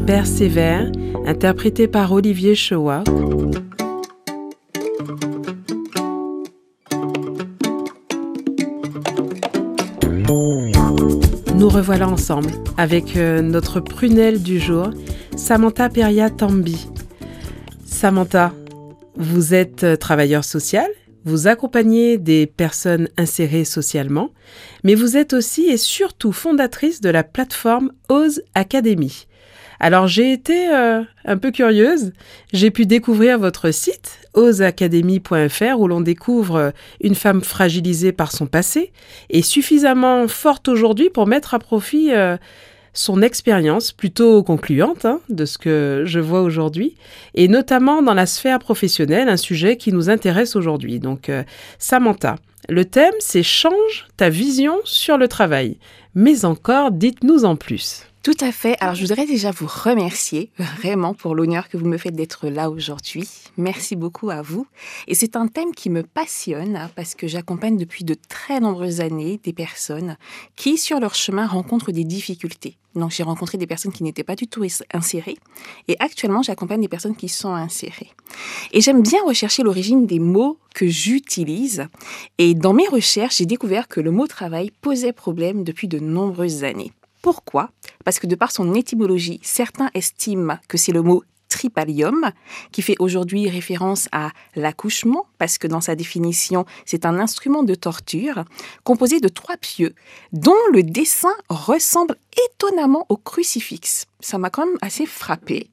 Persévère, interprété par Olivier Choa. Nous revoilà ensemble avec notre prunelle du jour, Samantha Peria-Tambi. Samantha, vous êtes travailleur social, vous accompagnez des personnes insérées socialement, mais vous êtes aussi et surtout fondatrice de la plateforme Ose Academy. Alors j'ai été un peu curieuse, j'ai pu découvrir votre site oseacademy.fr où l'on découvre une femme fragilisée par son passé et suffisamment forte aujourd'hui pour mettre à profit son expérience plutôt concluante de ce que je vois aujourd'hui et notamment dans la sphère professionnelle, un sujet qui nous intéresse aujourd'hui. Donc Samantha, le thème c'est « Change ta vision sur le travail ». Mais encore, dites-nous en plus. Tout à fait. Alors, je voudrais déjà vous remercier vraiment pour l'honneur que vous me faites d'être là aujourd'hui. Merci beaucoup à vous. Et c'est un thème qui me passionne parce que j'accompagne depuis de très nombreuses années des personnes qui, sur leur chemin, rencontrent des difficultés. Donc, j'ai rencontré des personnes qui n'étaient pas du tout insérées. Et actuellement, j'accompagne des personnes qui sont insérées. Et j'aime bien rechercher l'origine des mots que j'utilise. Et dans mes recherches, j'ai découvert que le mot travail posait problème depuis de nombreuses années. Pourquoi ? Parce que de par son étymologie, certains estiment que c'est le mot tripalium, qui fait aujourd'hui référence à l'accouchement, parce que dans sa définition, c'est un instrument de torture, composé de 3 pieux, dont le dessin ressemble étonnamment au crucifix. Ça m'a quand même assez frappée.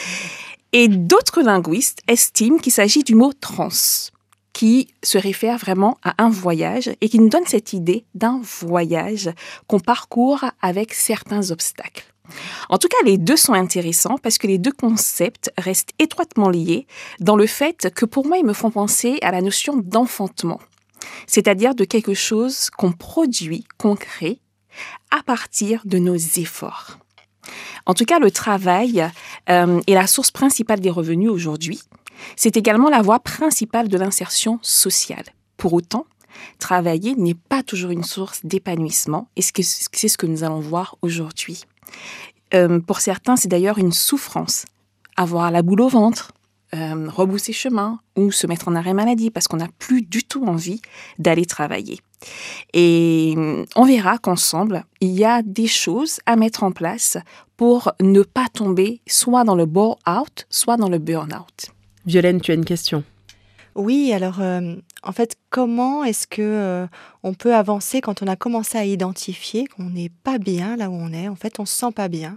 Et d'autres linguistes estiment qu'il s'agit du mot trans, qui se réfère vraiment à un voyage et qui nous donne cette idée d'un voyage qu'on parcourt avec certains obstacles. En tout cas, les deux sont intéressants parce que les deux concepts restent étroitement liés dans le fait que pour moi, ils me font penser à la notion d'enfantement, c'est-à-dire de quelque chose qu'on produit, qu'on crée à partir de nos efforts. En tout cas, le travail est la source principale des revenus aujourd'hui. C'est également la voie principale de l'insertion sociale. Pour autant, travailler n'est pas toujours une source d'épanouissement et c'est ce que nous allons voir aujourd'hui. Pour certains, c'est d'ailleurs une souffrance. Avoir la boule au ventre, rebousser chemin ou se mettre en arrêt maladie parce qu'on n'a plus du tout envie d'aller travailler. Et on verra qu'ensemble, il y a des choses à mettre en place pour ne pas tomber soit dans le bore-out, soit dans le burn-out. Violaine, tu as une question. Oui, alors en fait, comment est-ce que on peut avancer quand on a commencé à identifier qu'on n'est pas bien là où on est? En fait, on se sent pas bien,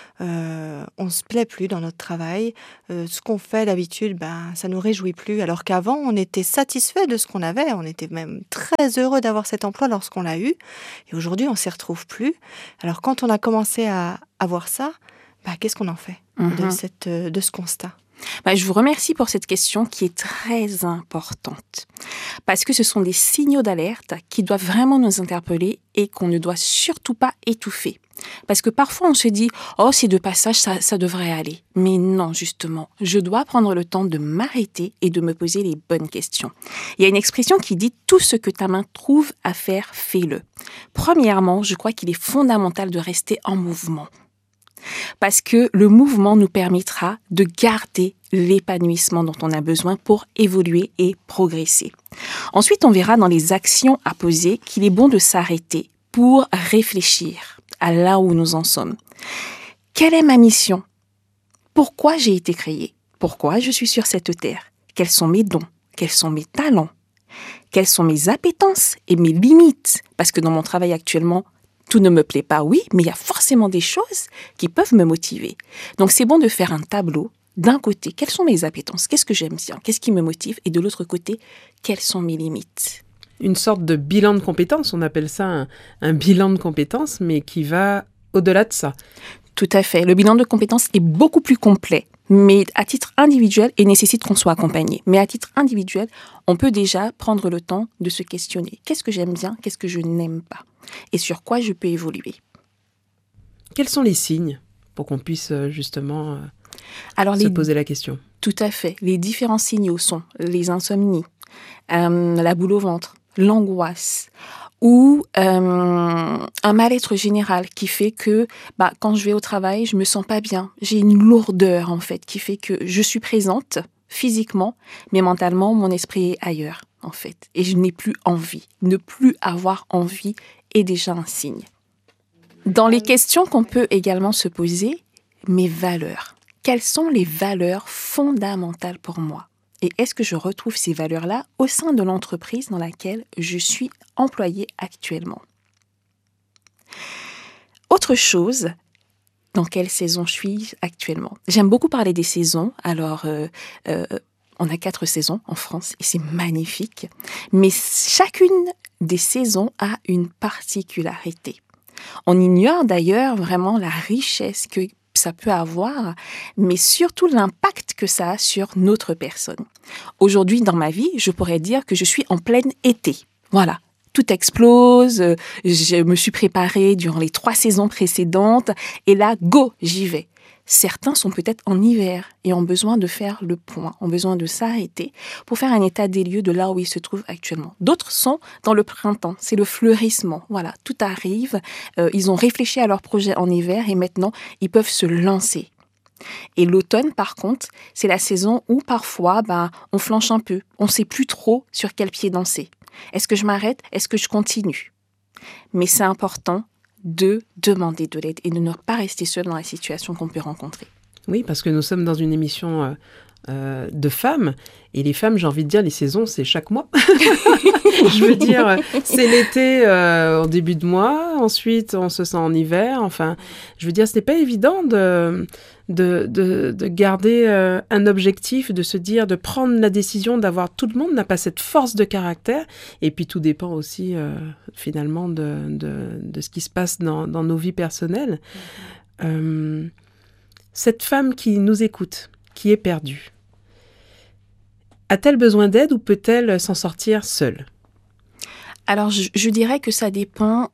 on se plaît plus dans notre travail, ce qu'on fait d'habitude, ça nous réjouit plus. Alors qu'avant, on était satisfait de ce qu'on avait, on était même très heureux d'avoir cet emploi lorsqu'on l'a eu. Et aujourd'hui, on s'y retrouve plus. Alors quand on a commencé à voir ça, qu'est-ce qu'on en fait de ce constat? Je vous remercie pour cette question qui est très importante parce que ce sont des signaux d'alerte qui doivent vraiment nous interpeller et qu'on ne doit surtout pas étouffer. Parce que parfois on se dit « Oh, c'est de passage, ça devrait aller ». Mais non, justement, je dois prendre le temps de m'arrêter et de me poser les bonnes questions. Il y a une expression qui dit « Tout ce que ta main trouve à faire, fais-le ». Premièrement, je crois qu'il est fondamental de rester en mouvement. Parce que le mouvement nous permettra de garder l'épanouissement dont on a besoin pour évoluer et progresser. Ensuite, on verra dans les actions à poser qu'il est bon de s'arrêter pour réfléchir à là où nous en sommes. Quelle est ma mission? Pourquoi j'ai été créé? Pourquoi je suis sur cette terre? Quels sont mes dons? Quels sont mes talents? Quelles sont mes appétences et mes limites? Parce que dans mon travail actuellement, tout ne me plaît pas, oui, mais il y a forcément des choses qui peuvent me motiver. Donc, c'est bon de faire un tableau. D'un côté, quelles sont mes appétences? Qu'est-ce que j'aime bien? Qu'est-ce qui me motive? Et de l'autre côté, quelles sont mes limites? Une sorte de bilan de compétences, on appelle ça un bilan de compétences, mais qui va au-delà de ça. Tout à fait. Le bilan de compétences est beaucoup plus complet, mais à titre individuel, et nécessite qu'on soit accompagné. Mais à titre individuel, on peut déjà prendre le temps de se questionner. Qu'est-ce que j'aime bien? Qu'est-ce que je n'aime pas? Et sur quoi je peux évoluer? Quels sont les signes pour qu'on puisse justement se poser la question? Tout à fait. Les différents signaux sont les insomnies, la boule au ventre, l'angoisse, ou un mal-être général qui fait que quand je vais au travail, je me sens pas bien. J'ai une lourdeur en fait qui fait que je suis présente physiquement, mais mentalement, mon esprit est ailleurs en fait. Et je n'ai plus envie. Ne plus avoir envie est déjà un signe. Dans les questions qu'on peut également se poser, mes valeurs. Quelles sont les valeurs fondamentales pour moi ? Et est-ce que je retrouve ces valeurs-là au sein de l'entreprise dans laquelle je suis employée actuellement ? Autre chose, dans quelle saison je suis actuellement ? J'aime beaucoup parler des saisons. Alors, on a 4 saisons en France et c'est magnifique. Mais chacune des saisons a une particularité. On ignore d'ailleurs vraiment la richesse que ça peut avoir, mais surtout l'impact que ça a sur notre personne. Aujourd'hui, dans ma vie, je pourrais dire que je suis en plein été. Voilà, tout explose, je me suis préparée durant les 3 saisons précédentes, et là, go, j'y vais. Certains sont peut-être en hiver et ont besoin de faire le point, ont besoin de s'arrêter pour faire un état des lieux de là où ils se trouvent actuellement. D'autres sont dans le printemps, c'est le fleurissement. Voilà, tout arrive, ils ont réfléchi à leur projet en hiver et maintenant ils peuvent se lancer. Et l'automne, par contre, c'est la saison où parfois on flanche un peu, on ne sait plus trop sur quel pied danser. Est-ce que je m'arrête ? Est-ce que je continue ? Mais c'est important de demander de l'aide et de ne pas rester seul dans la situation qu'on peut rencontrer. Oui, parce que nous sommes dans une émission de femmes, et les femmes, j'ai envie de dire, les saisons, c'est chaque mois. Je veux dire, c'est l'été au début de mois, ensuite on se sent en hiver, enfin, je veux dire, ce n'est pas évident de garder un objectif, de se dire, de prendre la décision d'avoir, tout le monde n'a pas cette force de caractère, et puis tout dépend aussi finalement de ce qui se passe dans nos vies personnelles. Cette femme qui nous écoute, qui est perdue, a-t-elle besoin d'aide ou peut-elle s'en sortir seule ? Alors, je dirais que ça dépend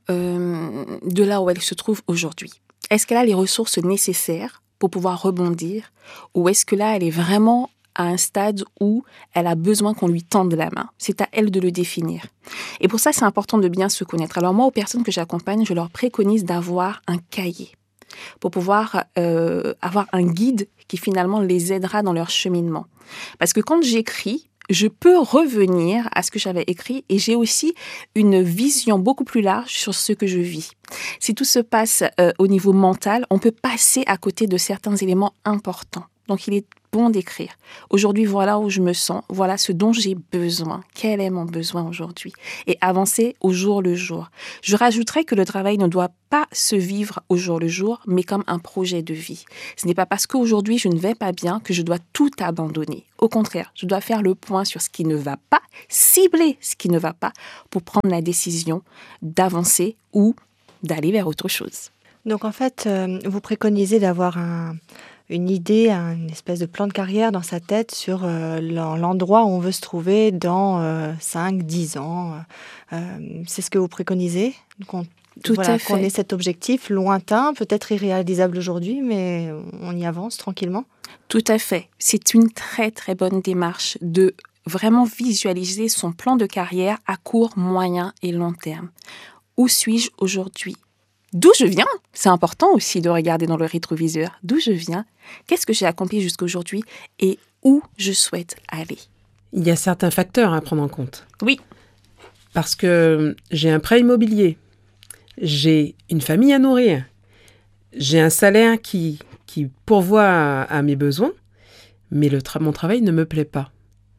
de là où elle se trouve aujourd'hui. Est-ce qu'elle a les ressources nécessaires pour pouvoir rebondir, ou est-ce que là, elle est vraiment à un stade où elle a besoin qu'on lui tende la main ? C'est à elle de le définir. Et pour ça, c'est important de bien se connaître. Alors moi, aux personnes que j'accompagne, je leur préconise d'avoir un cahier pour pouvoir avoir un guide qui finalement les aidera dans leur cheminement. Parce que quand j'écris, je peux revenir à ce que j'avais écrit et j'ai aussi une vision beaucoup plus large sur ce que je vis. Si tout se passe au niveau mental, on peut passer à côté de certains éléments importants. Donc, il est bon d'écrire. Aujourd'hui, voilà où je me sens, voilà ce dont j'ai besoin. Quel est mon besoin aujourd'hui ? Et avancer au jour le jour. Je rajouterais que le travail ne doit pas se vivre au jour le jour, mais comme un projet de vie. Ce n'est pas parce qu'aujourd'hui je ne vais pas bien que je dois tout abandonner. Au contraire, je dois faire le point sur ce qui ne va pas, cibler ce qui ne va pas pour prendre la décision d'avancer ou d'aller vers autre chose. Donc en fait, vous préconisez d'avoir une idée, une espèce de plan de carrière dans sa tête sur l'endroit où on veut se trouver dans 5-10 ans. C'est ce que vous préconisez ? Tout à fait. Qu'on ait cet objectif lointain, peut-être irréalisable aujourd'hui, mais on y avance tranquillement. Tout à fait. C'est une très très bonne démarche de vraiment visualiser son plan de carrière à court, moyen et long terme. Où suis-je aujourd'hui ? D'où je viens ? C'est important aussi de regarder dans le rétroviseur. D'où je viens ? Qu'est-ce que j'ai accompli jusqu'à aujourd'hui ? Et où je souhaite aller ? Il y a certains facteurs à prendre en compte. Oui. Parce que j'ai un prêt immobilier, j'ai une famille à nourrir, j'ai un salaire qui pourvoit à mes besoins, mais mon travail ne me plaît pas.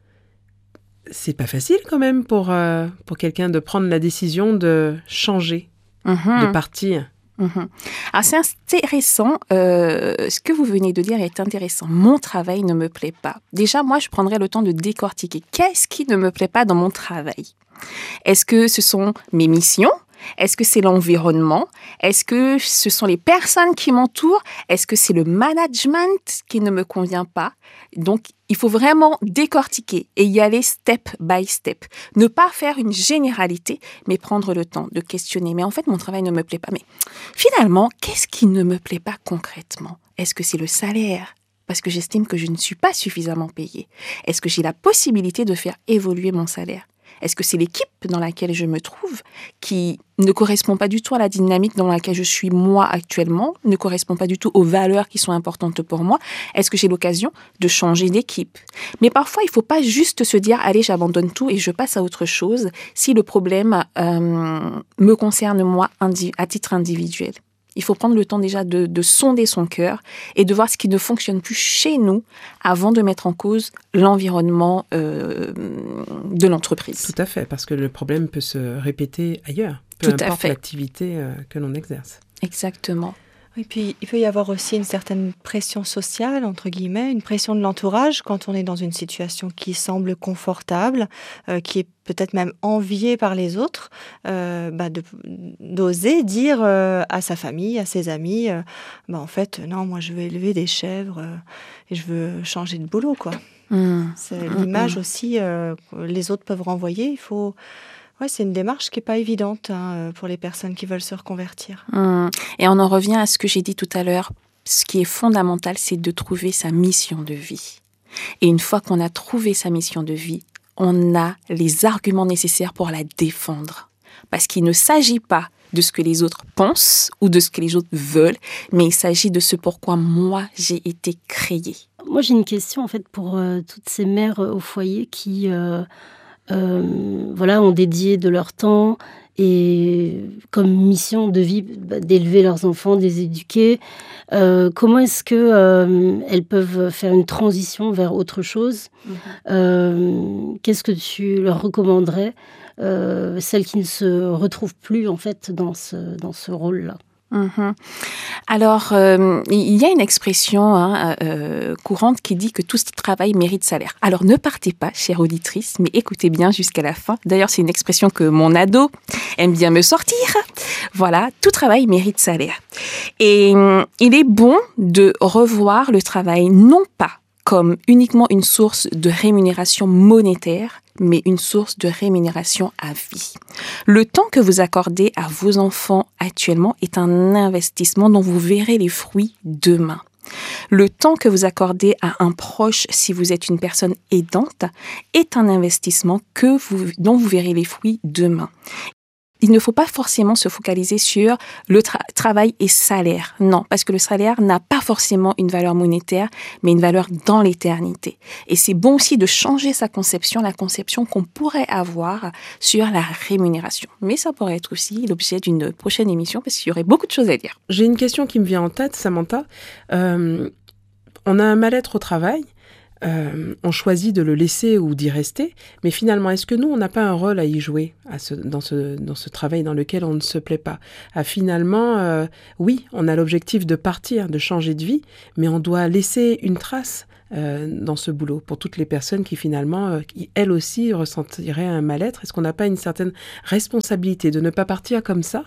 C'est pas facile quand même pour quelqu'un de prendre la décision de changer. De partir. Alors c'est intéressant, ce que vous venez de dire est intéressant. Mon travail ne me plaît pas. Déjà, moi, je prendrais le temps de décortiquer. Qu'est-ce qui ne me plaît pas dans mon travail ? Est-ce que ce sont mes missions ? Est-ce que c'est l'environnement ? Est-ce que ce sont les personnes qui m'entourent ? Est-ce que c'est le management qui ne me convient pas ? Donc, il faut vraiment décortiquer et y aller step by step. Ne pas faire une généralité, mais prendre le temps de questionner. Mais en fait, mon travail ne me plaît pas. Mais finalement, qu'est-ce qui ne me plaît pas concrètement ? Est-ce que c'est le salaire ? Parce que j'estime que je ne suis pas suffisamment payée. Est-ce que j'ai la possibilité de faire évoluer mon salaire ? Est-ce que c'est l'équipe dans laquelle je me trouve qui ne correspond pas du tout à la dynamique dans laquelle je suis moi actuellement, ne correspond pas du tout aux valeurs qui sont importantes pour moi? Est-ce que j'ai l'occasion de changer d'équipe? Mais parfois, il ne faut pas juste se dire « Allez, j'abandonne tout et je passe à autre chose » si le problème me concerne moi à titre individuel. Il faut prendre le temps déjà de sonder son cœur et de voir ce qui ne fonctionne plus chez nous avant de mettre en cause l'environnement de l'entreprise. Tout à fait, parce que le problème peut se répéter ailleurs, peu importe l'activité que l'on exerce. Exactement. Et puis, il peut y avoir aussi une certaine pression sociale, entre guillemets, une pression de l'entourage quand on est dans une situation qui semble confortable, qui est peut-être même enviée par les autres, d'oser dire à sa famille, à ses amis, en fait, non, moi je veux élever des chèvres et je veux changer de boulot, quoi. C'est l'image aussi que les autres peuvent renvoyer. Il faut... Ouais, c'est une démarche qui n'est pas évidente pour les personnes qui veulent se reconvertir. Et on en revient à ce que j'ai dit tout à l'heure. Ce qui est fondamental, c'est de trouver sa mission de vie. Et une fois qu'on a trouvé sa mission de vie, on a les arguments nécessaires pour la défendre. Parce qu'il ne s'agit pas de ce que les autres pensent ou de ce que les autres veulent, mais il s'agit de ce pourquoi moi, j'ai été créée. Moi, j'ai une question en fait pour toutes ces mères au foyer qui... ont dédié de leur temps et comme mission de vie d'élever leurs enfants, de les éduquer. Comment est-ce que elles peuvent faire une transition vers autre chose? Qu'est-ce que tu leur recommanderais, celles qui ne se retrouvent plus en fait dans ce rôle-là? Alors, il y a une expression courante qui dit que tout travail mérite salaire. Alors, ne partez pas, chère auditrice, mais écoutez bien jusqu'à la fin. D'ailleurs, c'est une expression que mon ado aime bien me sortir. Voilà, tout travail mérite salaire. Et il est bon de revoir le travail non pas comme uniquement une source de rémunération monétaire, mais une source de rémunération à vie. Le temps que vous accordez à vos enfants actuellement est un investissement dont vous verrez les fruits demain. Le temps que vous accordez à un proche, si vous êtes une personne aidante, est un investissement dont vous verrez les fruits demain. Il ne faut pas forcément se focaliser sur le travail et salaire. Non, parce que le salaire n'a pas forcément une valeur monétaire, mais une valeur dans l'éternité. Et c'est bon aussi de changer sa conception, la conception qu'on pourrait avoir sur la rémunération. Mais ça pourrait être aussi l'objet d'une prochaine émission, parce qu'il y aurait beaucoup de choses à dire. J'ai une question qui me vient en tête, Samantha. On a un mal-être au travail. On choisit de le laisser ou d'y rester, mais finalement, est-ce que nous, on n'a pas un rôle à y jouer dans ce travail dans lequel on ne se plaît pas? Oui, on a l'objectif de partir, de changer de vie, mais on doit laisser une trace dans ce boulot pour toutes les personnes qui finalement, qui, elles aussi, ressentiraient un mal-être. Est-ce qu'on n'a pas une certaine responsabilité de ne pas partir comme ça,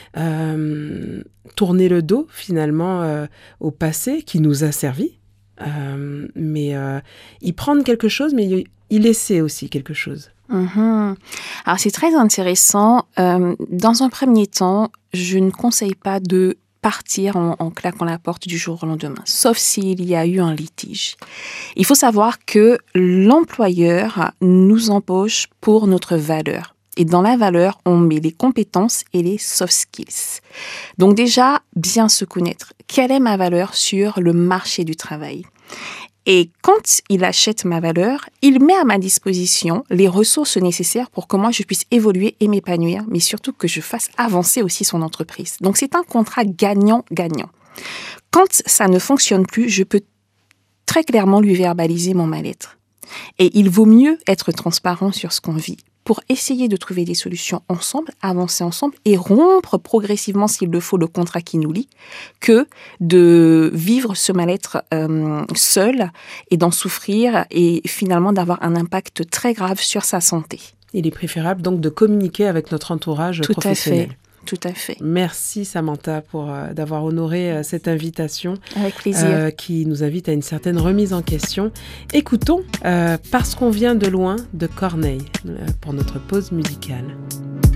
tourner le dos finalement au passé qui nous a servi? Mais y prendre quelque chose, mais y laisser aussi quelque chose. Alors, c'est très intéressant. Dans un premier temps, je ne conseille pas de partir en claquant la porte du jour au lendemain, sauf s'il y a eu un litige. Il faut savoir que l'employeur nous embauche pour notre valeur. Et dans la valeur, on met les compétences et les soft skills. Donc déjà, bien se connaître. Quelle est ma valeur sur le marché du travail? Et quand il achète ma valeur, il met à ma disposition les ressources nécessaires pour que moi je puisse évoluer et m'épanouir, mais surtout que je fasse avancer aussi son entreprise. Donc c'est un contrat gagnant-gagnant. Quand ça ne fonctionne plus, je peux très clairement lui verbaliser mon mal-être. Et il vaut mieux être transparent sur ce qu'on vit pour essayer de trouver des solutions ensemble, avancer ensemble et rompre progressivement, s'il le faut, le contrat qui nous lie, que de vivre ce mal-être seul et d'en souffrir et finalement d'avoir un impact très grave sur sa santé. Il est préférable donc de communiquer avec notre entourage professionnel. Tout à fait. Merci Samantha pour d'avoir honoré cette invitation. Avec plaisir. Qui nous invite à une certaine remise en question. Écoutons Parce qu'on vient de loin de Corneille pour notre pause musicale.